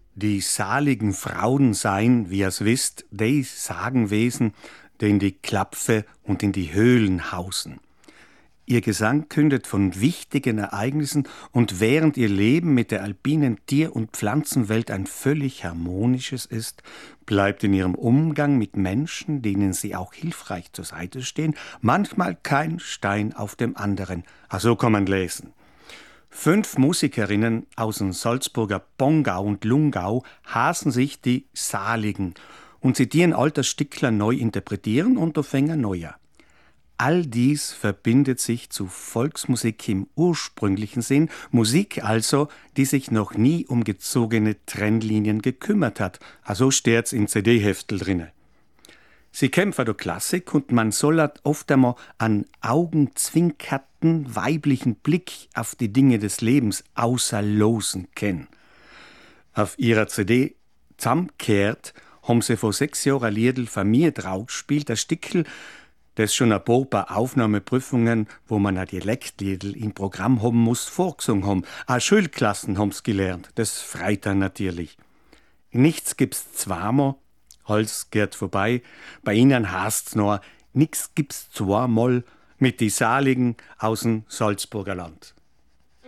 Die saligen Frauen seien, wie es wisst, die Sagenwesen, die in die Klapfe und in die Höhlen hausen. Ihr Gesang kündet von wichtigen Ereignissen und während ihr Leben mit der alpinen Tier- und Pflanzenwelt ein völlig harmonisches ist, bleibt in ihrem Umgang mit Menschen, denen sie auch hilfreich zur Seite stehen, manchmal kein Stein auf dem anderen. So kann man lesen. 5 Musikerinnen aus dem Salzburger Pongau und Lungau hasen sich die Saligen und sie dienen alter Stickler neu interpretieren und da fängen neuer. All dies verbindet sich zu Volksmusik im ursprünglichen Sinn, Musik also, die sich noch nie um gezogene Trennlinien gekümmert hat. So steht's im CD-Heftel drinne. Sie kämpfen der Klassik und man soll oft einmal einen augenzwinkerten weiblichen Blick auf die Dinge des Lebens außerlosen kennen. Auf ihrer CD «Zusammengekehrt» haben sie vor 6 Jahren ein Liedl von mir drauf gespielt, ein Stickel, das schon ein paar Aufnahmeprüfungen, wo man ein Dialektliedl im Programm haben muss, vorgesungen haben. Auch Schulklassen haben's gelernt. Das freut dann natürlich. Nichts gibt's zweimal, Holz geht vorbei. Bei ihnen heißt's noch, nix gibt's zweimal mit die Saligen aus dem Salzburger Land.